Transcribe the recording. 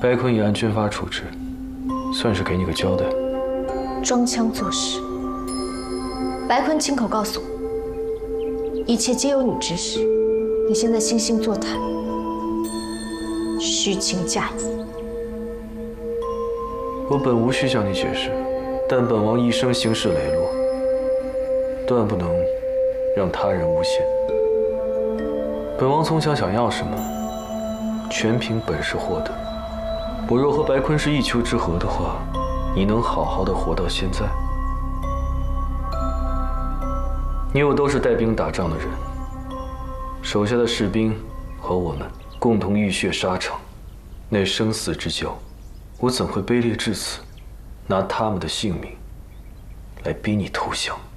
白坤已按军法处置，算是给你个交代。 装腔作势，白坤亲口告诉我，一切皆有你指使。你现在惺惺作态，虚情假意。 我本无需向你解释，但本王一生行事磊落，断不能让他人诬陷。本王从小想要什么，全凭本事获得。我若和白坤是一丘之貉的话，你能好好的活到现在？你我都是带兵打仗的人，手下的士兵和我们共同浴血沙场，那生死之交，我怎会卑劣至此，拿他们的性命来逼你投降？